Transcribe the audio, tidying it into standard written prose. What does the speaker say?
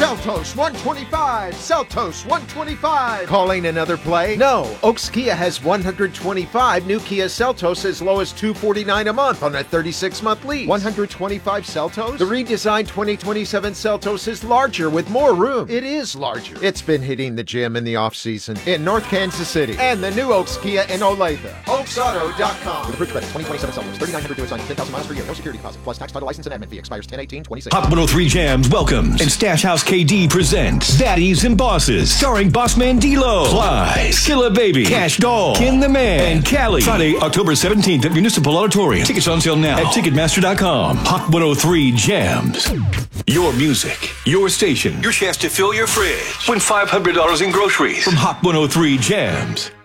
Seltos 125. Seltos 125. Calling another play? No. Oaks Kia has 125 new Kia Seltos as low as $249 a month on a 36-month lease. 125 Seltos? The redesigned 2027 Seltos is larger with more room. It is larger. It's been hitting the gym in the off-season in North Kansas City. And the new Oaks Kia in Olathe. OaksAuto.com. With approved credit, 2027 Seltos, 3,900 to sign, 10,000 miles per year, no security deposit, plus tax, title, license, and admin fee expires 10/18/26. Hot 103 Jams welcomes and Stash House KD presents Daddies and Bosses, starring Bossman D-Lo, Fly, Skilla Baby, Cash Doll, Ken the Man, and Callie. Friday, October 17th at Municipal Auditorium. Tickets on sale now at Ticketmaster.com. Hot 103 Jams. Your music, your station, your chance to fill your fridge. Win $500 in groceries from Hot 103 Jams.